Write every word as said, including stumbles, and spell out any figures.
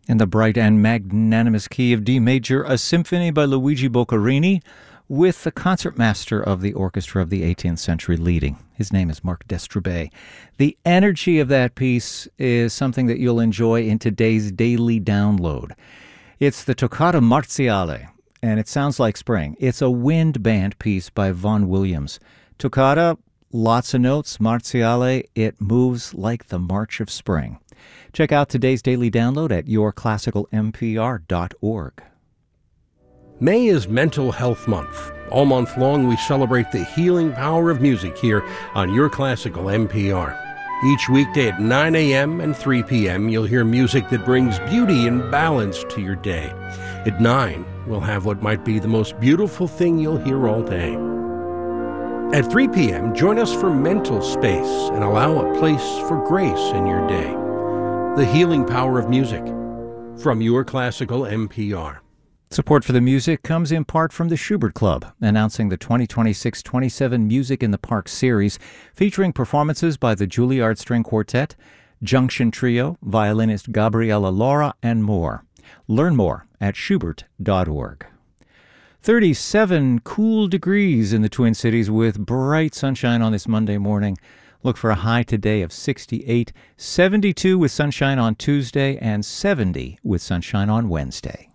In the bright and magnanimous key of D major, a symphony by Luigi Boccherini, with the concertmaster of the orchestra of the eighteenth century leading. His name is Marc Destrubet. The energy of that piece is something that you'll enjoy in today's daily download. It's the Toccata Marziale, and it sounds like spring. It's a wind band piece by Vaughan Williams. Toccata, lots of notes. Marziale, it moves like the march of spring. Check out today's daily download at your classical m p r dot org. May is Mental Health Month. All month long, we celebrate the healing power of music here on Your Classical M P R. Each weekday at nine a.m. and three p.m., you'll hear music that brings beauty and balance to your day. At nine, we'll have what might be the most beautiful thing you'll hear all day. At three p.m., join us for Mental Space and allow a place for grace in your day. The healing power of music from Your Classical M P R. Support for the music comes in part from the Schubert Club, announcing the twenty twenty-six twenty-seven Music in the Park series, featuring performances by the Juilliard String Quartet, Junction Trio, violinist Gabriella Laura, and more. Learn more at schubert dot org. thirty-seven cool degrees in the Twin Cities with bright sunshine on this Monday morning. Look for a high today of sixty-eight, seventy-two with sunshine on Tuesday, and seventy with sunshine on Wednesday.